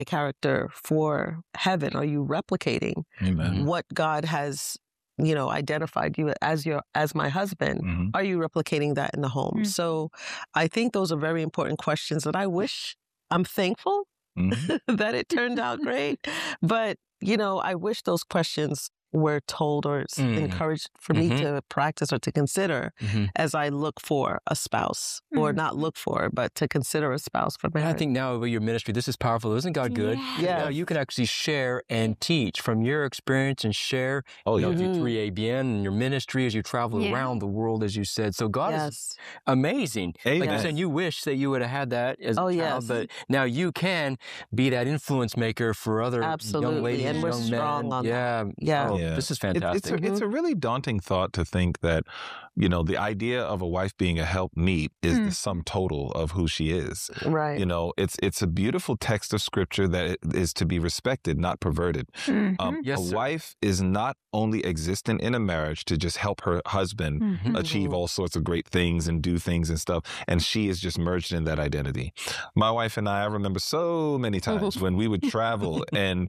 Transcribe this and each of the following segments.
character for heaven? Are you replicating Amen. what God has, identified you as my husband? Mhm. Are you replicating that in the home? So I think those are very important questions that I'm thankful Mhm. that it turned out great. But, I wish those questions were told or encouraged for me to practice or to consider as I look for a spouse, or not look for, but to consider a spouse for marriage. I think now with your ministry, this is powerful. Isn't God good? Yeah. Now you can actually share and teach from your experience and share through 3ABN and your ministry as you travel around the world, as you said. So God is amazing. Amen. Like you said, you wish that you would have had that as a child, but now you can be that influence maker for other young ladies, and we're young strong men. on that. Oh, this is fantastic. It's a really daunting thought to think that, the idea of a wife being a helpmeet is the sum total of who she is. Right. It's a beautiful text of scripture that is to be respected, not perverted. Yes, a sir. wife is not only existent in a marriage to just help her husband achieve all sorts of great things and do things and stuff, and she is just merged in that identity. My wife and I remember so many times when we would travel and,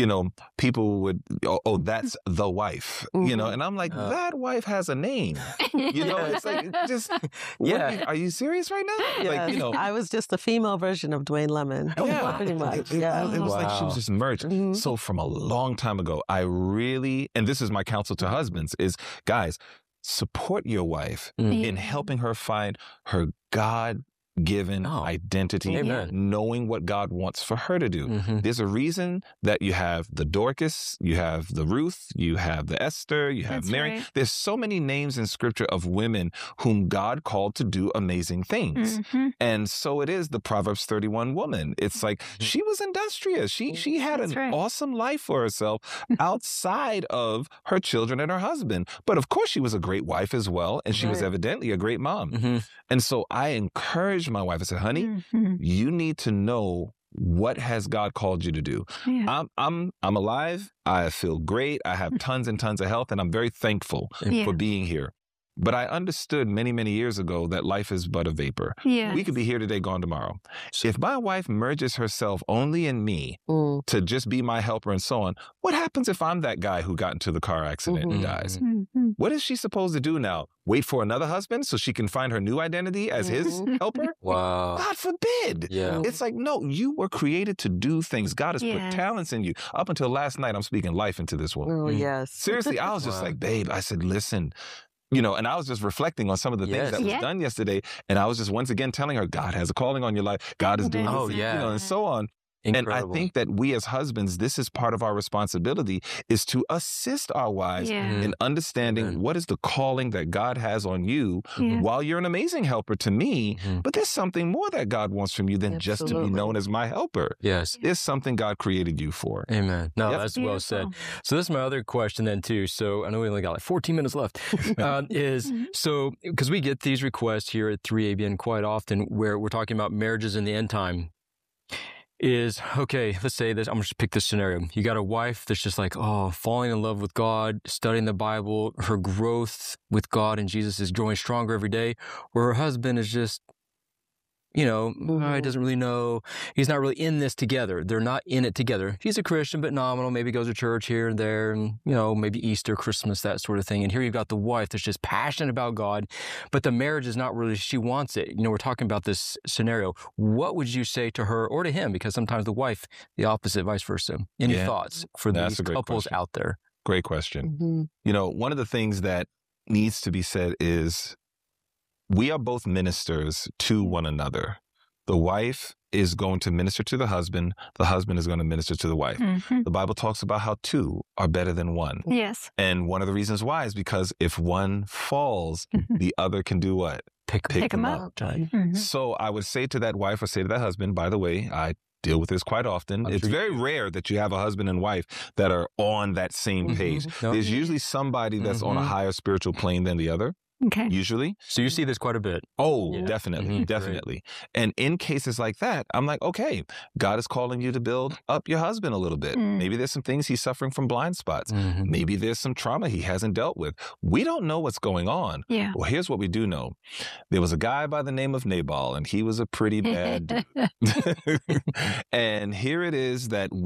people would, oh, that's the wife, and I'm like, that wife has a name. It's like, just, are you serious right now? Yes. Like, I was just the female version of Dwayne Lemon. Pretty much. It was like she was just merged. So from a long time ago, I really, and this is my counsel to husbands, is, guys, support your wife in helping her find her God-given identity, knowing what God wants for her to do. There's a reason that you have the Dorcas, you have the Ruth, you have the Esther, you have Mary. Right. There's so many names in scripture of women whom God called to do amazing things. And so it is the Proverbs 31 woman. It's like she was industrious. She had an awesome life for herself outside of her children and her husband. But of course she was a great wife as well. And she was evidently a great mom. And so I encouraged my wife. I said, honey, you need to know what has God called you to do. I'm alive. I feel great. I have tons and tons of health, and I'm very thankful for being here. But I understood many, many years ago that life is but a vapor. We could be here today, gone tomorrow. If my wife merges herself only in me to just be my helper and so on, what happens if I'm that guy who got into the car accident and dies? What is she supposed to do now? Wait for another husband so she can find her new identity as his helper? Wow. God forbid. Yeah. It's like, no, you were created to do things. God has put talents in you. Up until last night, I'm speaking life into this woman. Oh, yes. Seriously, I was just like, babe, I said, listen, and I was just reflecting on some of the things that was done yesterday. And I was just once again telling her, God has a calling on your life. God is doing this, and so on. Incredible. And I think that we as husbands, this is part of our responsibility, is to assist our wives in understanding what is the calling that God has on you. While you're an amazing helper to me, but there's something more that God wants from you than just to be known as my helper. Yes. There's something God created you for. Amen. No, that's well said. So this is my other question then too. So I know we only got like 14 minutes left. Because we get these requests here at 3ABN quite often where we're talking about marriages in the end time. Let's say this, I'm just pick this scenario. You got a wife that's just like, falling in love with God, studying the Bible, her growth with God and Jesus is growing stronger every day, where her husband is just, he doesn't really know. He's not really in this together. They're not in it together. He's a Christian, but nominal, maybe goes to church here and there, and, maybe Easter, Christmas, that sort of thing. And here you've got the wife that's just passionate about God, but the marriage is not really, she wants it. We're talking about this scenario. What would you say to her or to him? Because sometimes the wife, the opposite, vice versa. Any thoughts for these couples out there? Great question. One of the things that needs to be said is, we are both ministers to one another. The wife is going to minister to the husband is going to minister to the wife. The Bible talks about how two are better than one. Yes. And one of the reasons why is because if one falls, the other can do what? Pick them up. So I would say to that wife or say to that husband, by the way, I deal with this quite often. It's very rare that you have a husband and wife that are on that same page. There's usually somebody that's on a higher spiritual plane than the other. Okay. Usually. So you see this quite a bit. Oh, definitely. Definitely. And in cases like that, I'm like, okay, God is calling you to build up your husband a little bit. Maybe there's some things he's suffering from blind spots. Maybe there's some trauma he hasn't dealt with. We don't know what's going on. Yeah. Well, here's what we do know. There was a guy by the name of Nabal, and he was a pretty bad dude. And here it is that